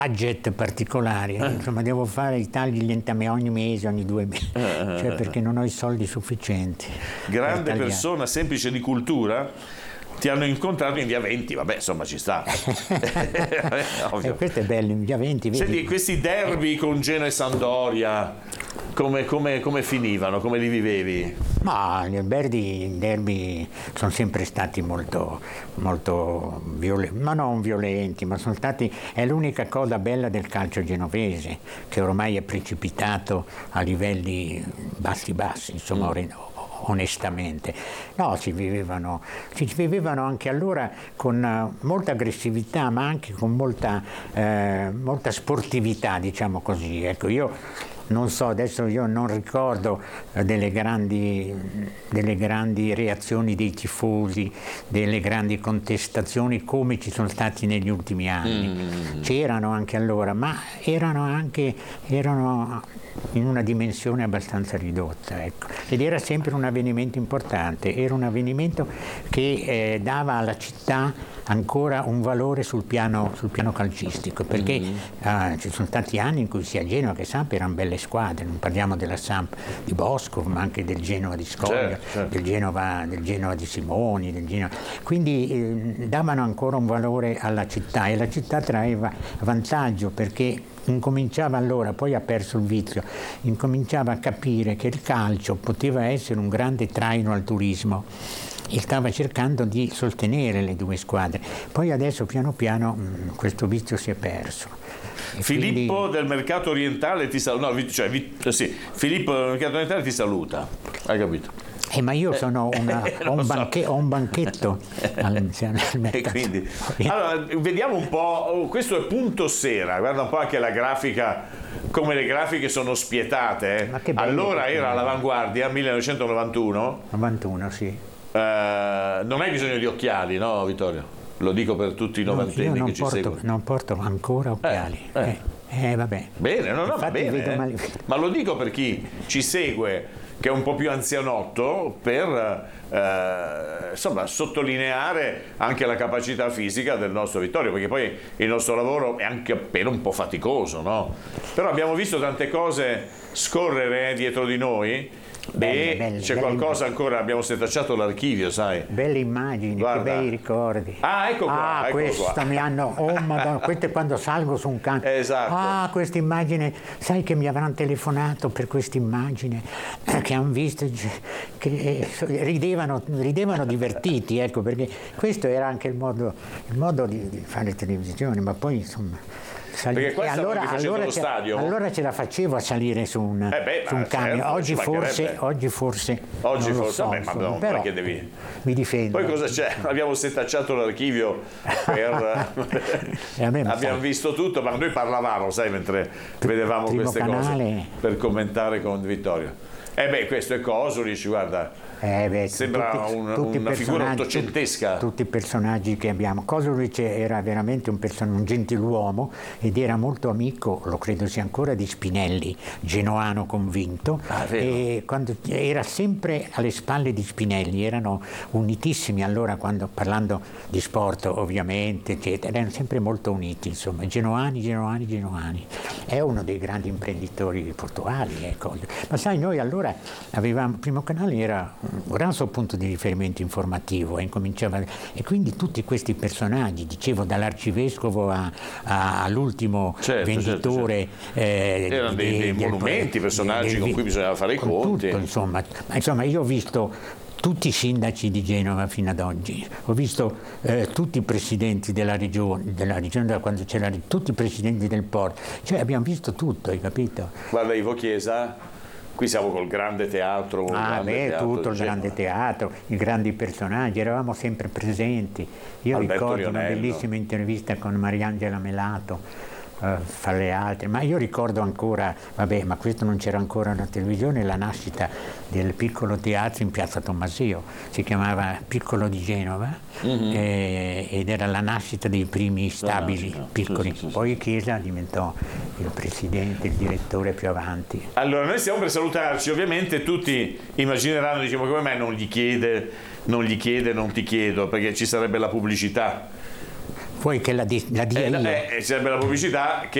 budget particolari, insomma devo fare i tagli lentamente ogni mese, ogni 2 mesi, cioè perché non ho i soldi sufficienti. Grande persona, semplice di cultura, ti hanno incontrato in via 20, vabbè, insomma ci sta. Questo è bello, in via 20. Vedi? Senti, questi derby con Genoa e Sampdoria, come finivano, come li vivevi? Ma i derby sono sempre stati molto violenti, ma non violenti, ma sono stati, è l'unica cosa bella del calcio genovese, che ormai è precipitato a livelli bassi, insomma, onestamente. No, si vivevano anche allora con molta aggressività, ma anche con molta sportività, diciamo così. Ecco, io non so, adesso io non ricordo delle grandi reazioni dei tifosi, delle grandi contestazioni come ci sono stati negli ultimi anni. C'erano anche allora, ma erano in una dimensione abbastanza ridotta, ecco. Ed era sempre un avvenimento importante, era un avvenimento che dava alla città ancora un valore sul piano calcistico, perché ci sono stati anni in cui sia Genoa che Samp erano belle squadre, non parliamo della Samp di Bosco, ma anche del Genoa di Scoglia, certo. del Genoa di Simoni, quindi davano ancora un valore alla città, e la città traeva vantaggio, perché incominciava allora, poi ha perso il vizio, incominciava a capire che il calcio poteva essere un grande traino al turismo e stava cercando di sostenere le due squadre. Poi adesso piano piano questo vizio si è perso. E Filippo quindi... del Mercato Orientale ti saluta, Filippo del Mercato Orientale ti saluta, hai capito? Ma io sono ho un banchetto al e quindi, allora, vediamo un po', questo è Punto Sera, guarda un po' anche la grafica, come le grafiche sono spietate. Ma che bello, allora era all'Avanguardia, 1991. 91, sì. Non hai bisogno di occhiali, no Vittorio? Lo dico per tutti i novantenni che ci seguono. Non porto ancora occhiali. Vabbè. Bene, va bene. Ma lo dico per chi ci segue, che è un po' più anzianotto, per insomma sottolineare anche la capacità fisica del nostro Vittorio, perché poi il nostro lavoro è anche appena un po' faticoso, no? Però abbiamo visto tante cose scorrere dietro di noi. Belle, c'è qualcosa ancora, abbiamo setacciato l'archivio, sai? Belle immagini, guarda. Che bei ricordi. Ecco qua. Questa mi hanno, Madonna, questo è quando salgo su un camion. Esatto. Questa immagine, sai che mi avranno telefonato per questa immagine, che hanno visto, che ridevano divertiti, ecco, perché questo era anche il modo di fare televisione, ma poi insomma... Perché allora ce la facevo a salire su un camion. Certo, oggi forse non lo so, vabbè, ma però perché devi... mi difendo. Poi cosa c'è? Abbiamo setacciato l'archivio abbiamo visto tutto, ma noi parlavamo, sai, mentre vedevamo queste cose per commentare con Vittorio. Questo è Kosulic, guarda. Sembra una figura ottocentesca. Tutti i personaggi che abbiamo. Kosulic era veramente un gentiluomo ed era molto amico, lo credo sia ancora, di Spinelli, genoano convinto, e quando era sempre alle spalle di Spinelli, erano unitissimi allora, parlando di sport ovviamente, eccetera, erano sempre molto uniti, insomma, genoani. È uno dei grandi imprenditori portuali, ecco. Ma sai, noi allora avevamo, Primo Canale era un gran suo punto di riferimento informativo, e quindi tutti questi personaggi, dicevo, dall'arcivescovo all'ultimo venditore, erano dei monumenti, personaggi con cui bisognava fare i conti. Tutto, insomma, io ho visto tutti i sindaci di Genova fino ad oggi, ho visto tutti i presidenti della regione quando c'era, tutti i presidenti del porto, cioè abbiamo visto tutto, hai capito? Guarda Ivo Chiesa, qui siamo col grande teatro. Tutto il grande teatro, i grandi personaggi, eravamo sempre presenti. Io ricordo una bellissima intervista con Mariangela Melato, fra le altre, ma io ricordo ancora, ma questo non c'era ancora la televisione, la nascita del piccolo teatro in Piazza Tommaseo, si chiamava Piccolo di Genova, ed era la nascita dei primi stabili piccoli. Sì. Poi Chiesa diventò il presidente, il direttore più avanti. Allora noi stiamo per salutarci, ovviamente tutti immagineranno, diciamo, come mai non ti chiedo, perché ci sarebbe la pubblicità. Vuoi che la dia io? Sarebbe la pubblicità che